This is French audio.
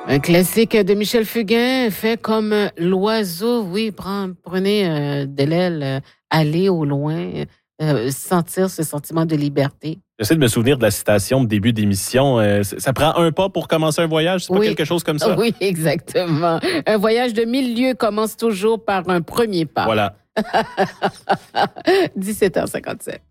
Un classique de Michel Fugain, fait comme l'oiseau. Oui, prenez de l'aile, allez au loin, sentir ce sentiment de liberté. J'essaie de me souvenir de la citation de début d'émission. Ça prend un pas pour commencer un voyage, c'est pas quelque chose comme ça? Oui, exactement. Un voyage de 1000 lieues commence toujours par un premier pas. Voilà. 17h57.